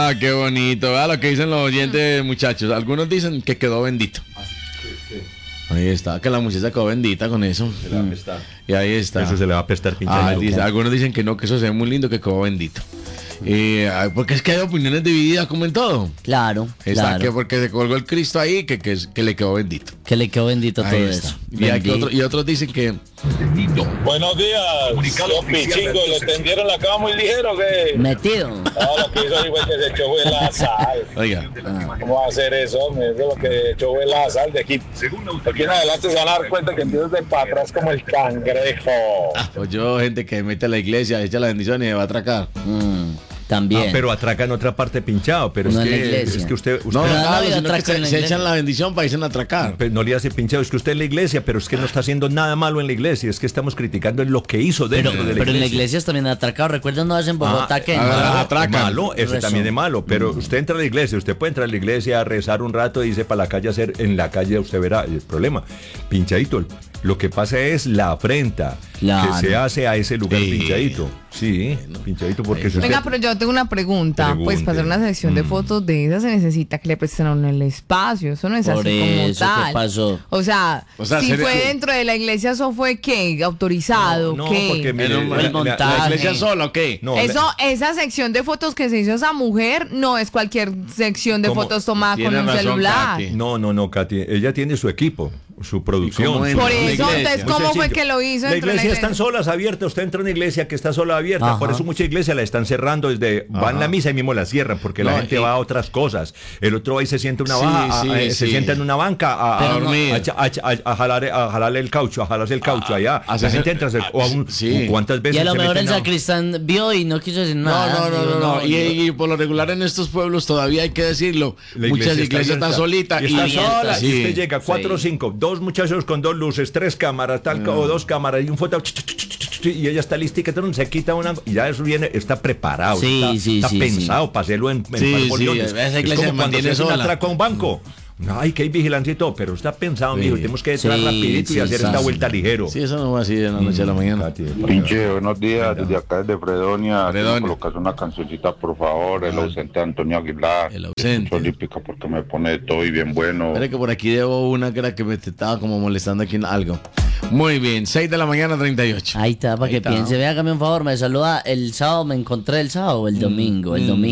Ah, qué bonito. Vea lo que dicen los oyentes, muchachos. Algunos dicen que quedó bendito. Ahí está, que la muchacha quedó bendita con eso. Se le va a apestar. Y ahí está. Eso se le va a apestar pinchadito. Algunos dicen que no, que eso se ve muy lindo, que quedó bendito. Porque es que hay opiniones divididas como en todo. Claro, Está claro. que porque se colgó el Cristo ahí, que le quedó bendito. Que le quedó bendito Ahí todo está. eso. Y otros dicen que... Buenos días, los pichingos, ¿le tendieron la cama muy ligero que? Metido. No, lo que hizo ahí fue que se echó fue la sal. Oiga. ¿Cómo va a hacer eso, hombre? Eso es lo que echó fue la sal de aquí. Aquí en adelante se van a dar cuenta que empieza de para atrás como el cangrejo. Pues yo, gente que mete a la iglesia, echa la bendición y se va a atracar. También. Pero atraca en otra parte pinchado. Pero No es en la que, iglesia. es que usted No, Pero claro, no había sino que atraco en la se iglesia. echan la bendición para irse a atracar. pues no le hace pinchado, es que usted es la iglesia, pero es que no está haciendo nada malo en la iglesia, es que estamos criticando en lo que hizo dentro de la iglesia. Pero en la iglesia también han atracado. Recuerden una vez en Bogotá que atracan. Malo, ese Rezo. también es malo, pero usted entra a la iglesia, usted puede entrar a la iglesia a rezar un rato y irse para la calle a hacer, en la calle usted verá el problema. Pinchadito, lo que pasa es la afrenta Claro. que se hace a ese lugar Sí. pinchadito. Sí, pinchadito porque si usted... Venga, pero yo tengo una pregunta. Pues para hacer una sección de fotos de esas se necesita que le presten a uno el espacio. Eso no es Por así como eso, tal. ¿qué pasó? O sea si sería- fue dentro de la iglesia, ¿eso fue qué? ¿Autorizado? No, ¿Qué? porque mire, El el montaje. ¿La iglesia sola o qué? no, Esa sección de fotos que se hizo esa mujer no es cualquier sección de ¿Cómo? fotos tomada con Tiene un razón, celular. Katy. no, Katy, ella tiene su equipo, su producción. cómo su- entra? Por La eso, iglesia. entonces, Muy ¿cómo fue sencillo. que lo hizo La dentro de la iglesia están iglesia? solas, abiertas. Usted entra a una iglesia que está sola abierta. Ajá. Por eso muchas iglesias la están cerrando desde van a la misa y mismo la cierran porque la No, gente y- va a otras cosas. El otro va y se sienta en una Sí, baja, sí, se sí. sienta en una banca a Pero dormir. jalarle el caucho, a jalarse el caucho allá. La hacerse- gente entra o a un, sí. ¿cuántas Y veces a lo se mejor el meten a- sacristán vio y no quiso decir nada. No. Y por lo regular en estos pueblos todavía hay que decirlo. La Muchas iglesia iglesias están abierta. solitas. Y está abierta, sola. sí. Y usted llega 4 o 5, 2 muchachos con 2 luces, 3 cámaras, o 2 cámaras y un foto. Y ella está lista y que se quita una. Y ya eso viene, está preparado. Sí, está sí, está sí, pensado para hacerlo en Sí, par sí, boliones. esa Es iglesia como se cuando mantiene se hace un sola. atraco a un banco. Ay, que hay vigilancia y todo, pero está pensado, mijo. Tenemos que entrar Sí, rapidito y sí, hacer sí, esta sí. vuelta ligero. Sí, eso no va así de la noche a la mañana. Katy, Pinche, buenos días, desde acá desde Fredonia. Fredonia. Colocas una cancioncita, por favor, el ausente Antonio Aguilar. El ausente. Olímpica, porque me pone de todo y bien bueno. Espera que por aquí debo una que era que me estaba como molestando aquí en algo. Muy bien, 6 de la mañana, 38. Ahí está, para Ahí que está. piense. Vea, hágame un favor, me saluda el sábado, me encontré el sábado, el domingo.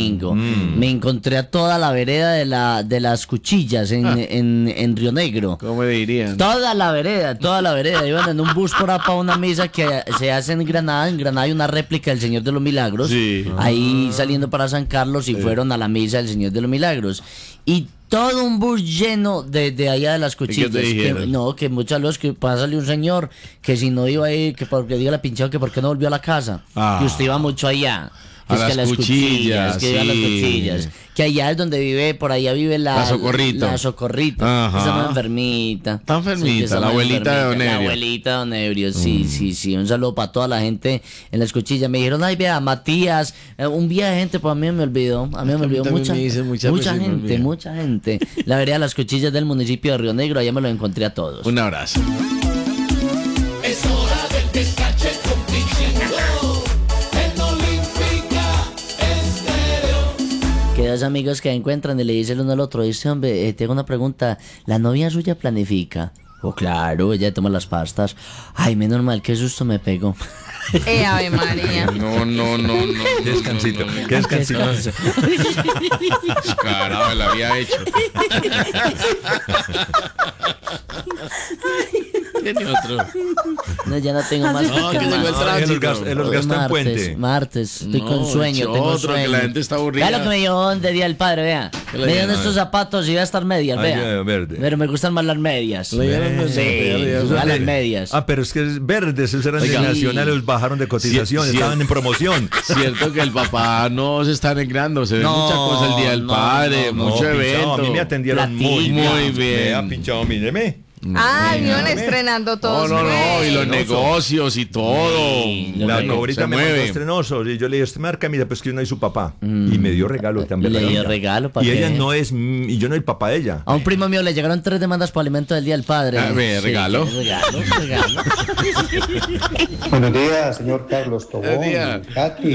Me encontré a toda la vereda de las cuchillas en Río Negro. ¿Cómo me dirían? Toda la vereda. Iban en un bus por acá para una misa que se hace en Granada. En Granada hay una réplica del Señor de los Milagros. Sí. Ahí saliendo para San Carlos y fueron a la misa del Señor de los Milagros. Y todo un bus lleno de allá de las cuchillas. te dijeron? Que muchas veces que pásale un señor que si no iba ahí, que porque diga la pinchado que por qué no volvió a la casa. Ah. Que usted iba mucho allá. A Es que las cuchillas, que iba a las sí. cuchillas. Que allá es donde vive, por allá vive La Socorrito. La Socorrito. Ajá. Esa no enfermita. Está enfermita, Sí, que esa la no abuelita de Don enfermita, Ebrio. La abuelita de Don Ebrio, sí. Un saludo para toda la gente en las cuchillas. Me dijeron, ay, vea, Matías, un viaje de gente, pues a mí me olvidó. A mí me olvidó también mucha, me dicen muchas mucha veces, me gente, olvida. mucha gente. La vereda de las cuchillas del municipio de Río Negro, allá me lo encontré a todos. Un abrazo. Es hora del descache con Pichingo en Olímpica Estéreo. Que dos amigos que encuentran y le dicen el uno al otro, dice, hombre, tengo una pregunta, ¿la novia suya planifica? Oh, claro, ella toma las pastas. Ay, menos mal, qué susto me pegó. Ave María. No. Qué descansito, qué descansito. Carajo, la había hecho. Tiene otro. No, ya no tengo más. No, que llegó el No, tránsito. el Osgar está en puente. Martes, estoy No, con sueño, eche tengo otro, sueño. que la gente está aburrida. Vea lo que me llevó de día el padre, vea. ¿Qué le Me dieron dieron? estos zapatos y voy a estar medias, Ay, vea. verde. Pero me gustan más las medias. Le dieron Sí, a las medias. Ah, pero es que es verdes, esos eran Oiga. nacionales, bajaron de cotización, Sí, sí. estaban en promoción. Cierto que el papá no se está arreglando, se ve mucha cosa el día del padre, No, mucho pinchado, evento. a mí me atendieron muy Muy bien. Vea, pinchado, míreme. Ay, iban mírame. estrenando No, todos. no, y los Estrenoso. negocios y todo. La Bueno, cobrita se me mandó mueve. estrenoso y yo le dije, marca, mira, pues que no hay su papá. Y me dio regalo también. Le dio ella. regalo, ¿para Y qué? ella no es, y yo no el papá de ella. A un primo mío le llegaron 3 demandas por alimento del día del padre. A ver, regalo. Regalo. Buenos días, señor Carlos Tobón. Buenos días. Katy,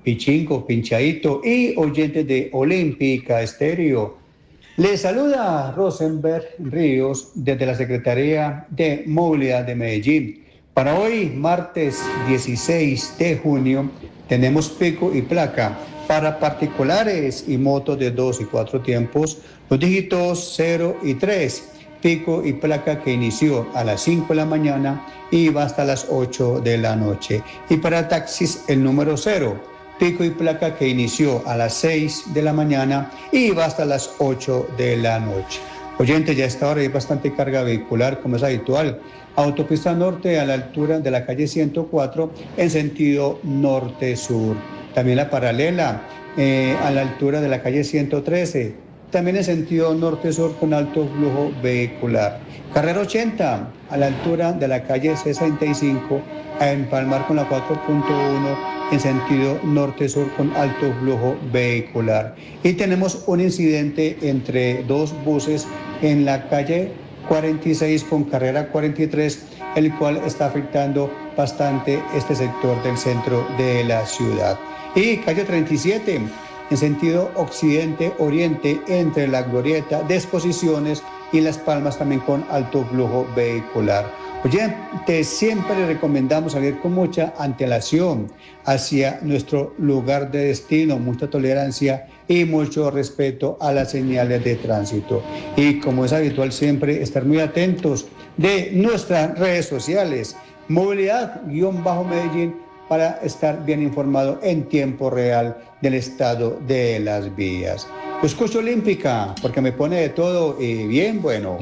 Pichingo, Pinchadito y oyentes de Olímpica Estéreo. Les saluda Rosenberg Ríos desde la Secretaría de Movilidad de Medellín. Para hoy, martes 16 de junio, tenemos pico y placa para particulares y motos de 2 y 4 tiempos, los dígitos 0 y 3. Pico y placa que inició a las 5 de la mañana y va hasta las 8 de la noche. Y para taxis, el número 0. Pico y placa que inició a las 6 de la mañana y va hasta las 8 de la noche. Oyentes, ya a esta hora hay bastante carga vehicular, como es habitual. Autopista Norte a la altura de la calle 104 en sentido norte-sur. También la paralela a la altura de la calle 113. También en sentido norte-sur con alto flujo vehicular. Carrera 80 a la altura de la calle 65 a empalmar con la 4.1 en sentido norte-sur con alto flujo vehicular. Y tenemos un incidente entre dos buses en la calle 46 con carrera 43, el cual está afectando bastante este sector del centro de la ciudad. Y calle 37 en sentido occidente-oriente entre la Glorieta de Exposiciones y Las Palmas también con alto flujo vehicular. Oye, siempre recomendamos salir con mucha antelación hacia nuestro lugar de destino, mucha tolerancia y mucho respeto a las señales de tránsito. Y como es habitual siempre, estar muy atentos de nuestras redes sociales, movilidad-medellín, para estar bien informado en tiempo real del estado de las vías. Escucho Olímpica, porque me pone de todo y bien bueno.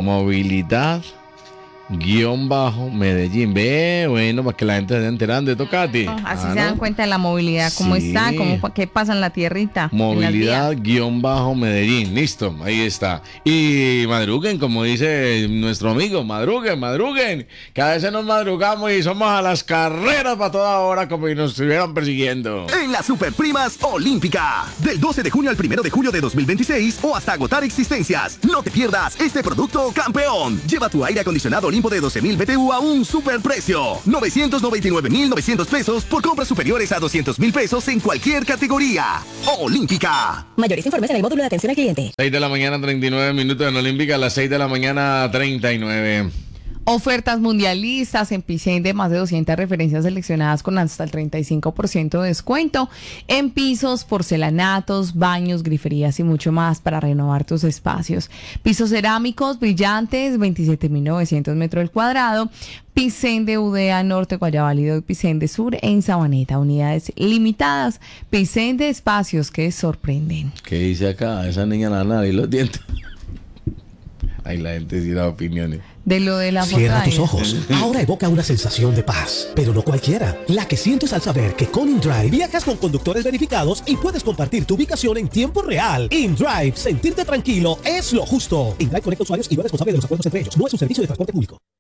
Movilidad-Medellín. Ve, bueno, para que la gente se esté enterando de Tocati. Así se dan cuenta de la movilidad, cómo está, qué pasa en la tierrita. Movilidad-Medellín. Listo, ahí está. Y madruguen, como dice nuestro amigo, madruguen. Que a veces nos madrugamos y somos a las carreras para toda hora como si nos estuvieran persiguiendo. En las Superprimas Olímpica. Del 12 de junio al 1 de julio de 2026 o hasta agotar existencias. No te pierdas este producto campeón. Lleva tu aire acondicionado Olimpo de 12.000 BTU a un superprecio. 999.900 pesos por compras superiores a 200.000 pesos en cualquier categoría. Olímpica. Mayores informes en el módulo de atención al cliente. 6 de la mañana, 39 minutos en Olímpica, a las 6 de la mañana, 39. Ofertas mundialistas en Picén de más de 200 referencias seleccionadas con hasta el 35% de descuento en pisos, porcelanatos, baños, griferías y mucho más para renovar tus espacios. Pisos cerámicos brillantes, 27.900 metros al cuadrado. Picén de Udea Norte, Guayaválido y Picén de Sur en Sabaneta. Unidades limitadas. Picén de espacios que sorprenden. ¿Qué dice acá? Esa niña la nariz y los dientes. Ahí la gente sí da opiniones. De lo de la Cierra tus ojos. Ahora evoca una sensación de paz, pero no cualquiera. La que sientes al saber que con InDrive viajas con conductores verificados y puedes compartir tu ubicación en tiempo real. InDrive, sentirte tranquilo es lo justo. InDrive conecta usuarios y no es responsable de los acuerdos entre ellos. No es un servicio de transporte público.